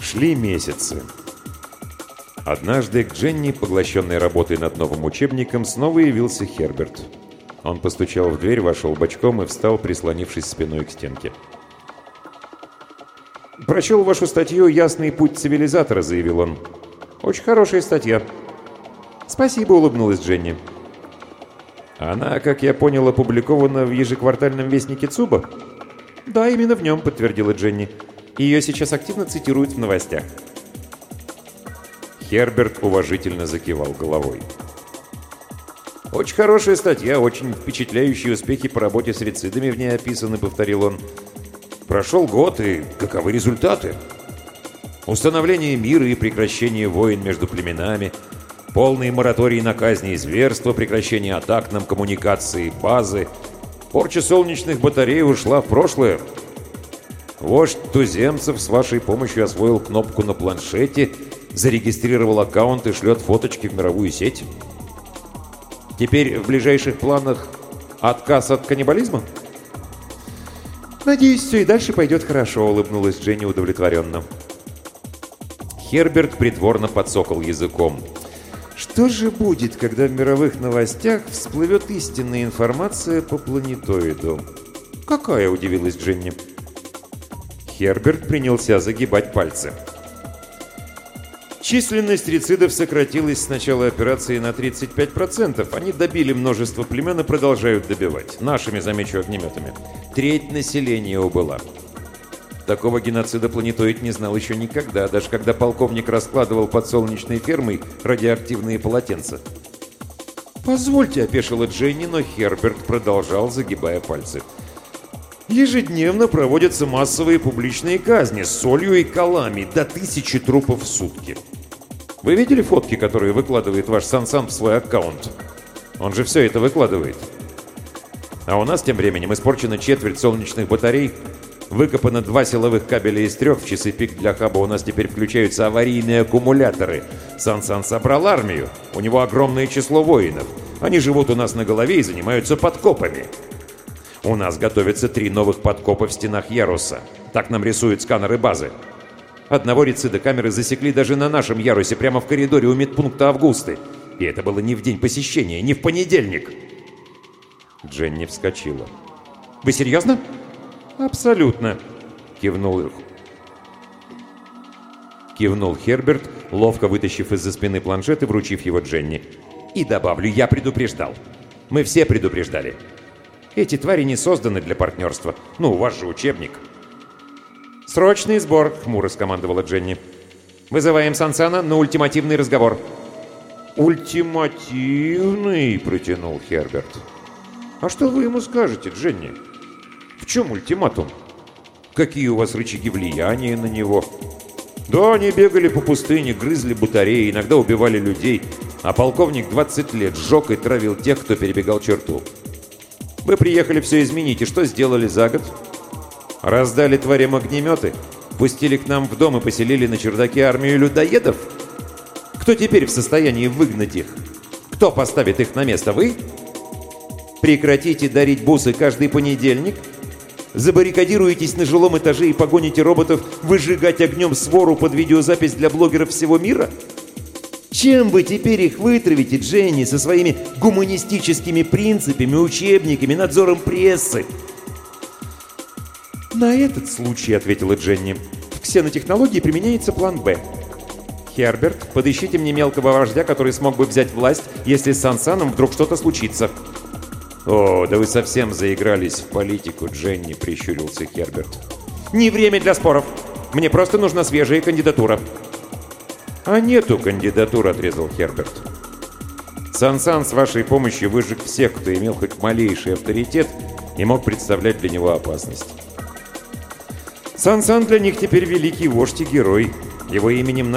Шли месяцы. Однажды к Дженни, поглощенной работой над новым учебником, снова явился Херберт. Он постучал в дверь, вошел бочком и встал, прислонившись спиной к стенке. «Прочел вашу статью «Ясный путь цивилизатора», — заявил он. «Очень хорошая статья». «Спасибо», — улыбнулась Дженни. «Она, как я понял, опубликована в ежеквартальном вестнике ЦУБа?» «Да, именно в нем», — подтвердила Дженни. «Ее сейчас активно цитируют в новостях». Херберт уважительно закивал головой. «Очень хорошая статья, очень впечатляющие успехи по работе с рецидами в ней описаны», — повторил он. «Прошел год, и каковы результаты? Установление мира и прекращение войн между племенами, полный мораторий на казни и зверства, прекращение атак на коммуникации, базы, порча солнечных батарей ушла в прошлое. Вождь туземцев с вашей помощью освоил кнопку на планшете, зарегистрировал аккаунт и шлет фоточки в мировую сеть. Теперь в ближайших планах отказ от каннибализма?» «Надеюсь, все и дальше пойдет хорошо», — улыбнулась Дженни удовлетворенно. Херберт притворно подсокал языком. «Что же будет, когда в мировых новостях всплывет истинная информация по планетоиду?» «Какая?» — удивилась Дженни. Херберт принялся загибать пальцы. Численность рецидов сократилась с начала операции на 35%. Они добили множество племен и продолжают добивать. Нашими, замечу, огнеметами. Треть населения убыла. Такого геноцида планетоид не знал еще никогда, даже когда полковник раскладывал под солнечной фермой радиоактивные полотенца. «Позвольте», — опешила Дженни, но Херберт продолжал, загибая пальцы. «Ежедневно проводятся массовые публичные казни с солью и колами, до 1000 трупов в сутки. Вы видели фотки, которые выкладывает ваш Сан-Сан в свой аккаунт? Он же все это выкладывает. А у нас тем временем испорчена четверть солнечных батарей, выкопано 2 силовых кабеля из 3, в часы пик для хаба у нас теперь включаются аварийные аккумуляторы. Сан-Сан собрал армию, у него огромное число воинов. Они живут у нас на голове и занимаются подкопами. У нас готовятся 3 новых подкопа в стенах яруса. Так нам рисуют сканеры базы. Одного рецида камеры засекли даже на нашем ярусе, прямо в коридоре у медпункта Августы. И это было не в день посещения, не в понедельник». Дженни вскочила. «Вы серьезно?» «Абсолютно», — кивнул Херберт, ловко вытащив из-за спины планшет и вручив его Дженни. «И добавлю, я предупреждал. Мы все предупреждали. Эти твари не созданы для партнерства. Ну, у вас же учебник». «Срочный сбор», — хмуро скомандовала Дженни. «Вызываем Сан-Сана на ультимативный разговор». «Ультимативный?» — протянул Херберт. «А что вы ему скажете, Дженни? В чем ультиматум? Какие у вас рычаги влияния на него?» «Да, они бегали по пустыне, грызли батареи, иногда убивали людей, а полковник 20 лет сжег и травил тех, кто перебегал черту. Вы приехали все изменить, и что сделали за год? Раздали тварям огнеметы, пустили к нам в дом и поселили на чердаке армию людоедов? Кто теперь в состоянии выгнать их? Кто поставит их на место? Вы? Прекратите дарить бусы каждый понедельник? Забаррикадируетесь на жилом этаже и погоните роботов выжигать огнем свору под видеозапись для блогеров всего мира? Чем вы теперь их вытравите, Дженни, со своими гуманистическими принципами, учебниками, надзором прессы?» «На этот случай, — ответила Дженни, — в ксенотехнологии применяется план «Б». Херберт, подыщите мне мелкого вождя, который смог бы взять власть, если с Сан-Саном вдруг что-то случится». «О, да вы совсем заигрались в политику, Дженни», — прищурился Херберт. «Не время для споров. Мне просто нужна свежая кандидатура». «А нету кандидатур», — отрезал Херберт. «Сан-Сан с вашей помощью выжег всех, кто имел хоть малейший авторитет и мог представлять для него опасность. Сан-Сан для них теперь великий вождь и герой. Его именем